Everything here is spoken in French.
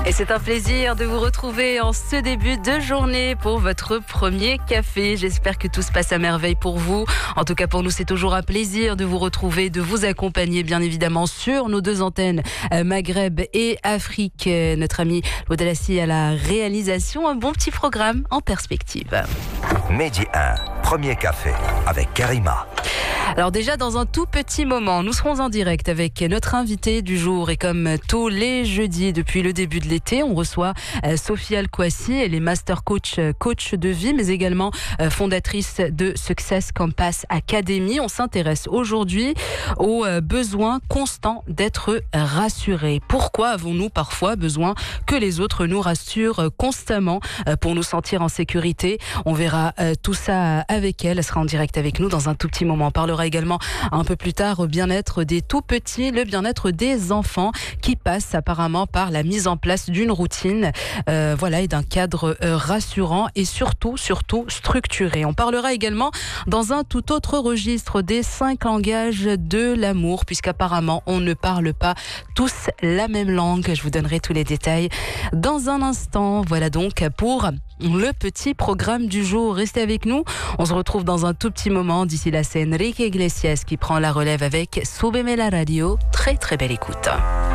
Et c'est un plaisir de vous retrouver en ce début de journée pour votre premier café. J'espère que tout se passe à merveille pour vous. En tout cas, pour nous, c'est toujours un plaisir de vous retrouver, de vous accompagner, bien évidemment, sur nos deux antennes Maghreb et Afrique. Notre ami Laudalassi à la réalisation. Un bon petit programme en perspective. Midi 1, premier café avec Karima. Alors déjà, dans un tout petit moment, nous serons en direct avec notre invité du jour. Et comme tous les jeudis depuis le début de l'été, on reçoit Sophie Al-Kouassi. Elle est master coach de vie, mais également fondatrice de Success Compass Academy. On s'intéresse aujourd'hui au besoin constant d'être rassuré. Pourquoi avons-nous parfois besoin que les autres nous rassurent constamment pour nous sentir en sécurité? On verra tout ça avec elle. Elle sera en direct avec nous dans un tout petit moment. On parlera également un peu plus tard au bien-être des tout petits, le bien-être des enfants qui passe apparemment par la mise en place d'une routine et d'un cadre rassurant et surtout structuré. On parlera également dans un tout autre registre des 5 langages de l'amour, puisqu'apparemment on ne parle pas tous la même langue. Je vous donnerai tous les détails dans un instant. Voilà donc pour le petit programme du jour. Restez avec nous. On se retrouve dans un tout petit moment. D'ici là, c'est Enrique Iglesias qui prend la relève avec Súbeme la radio. Très très belle écoute.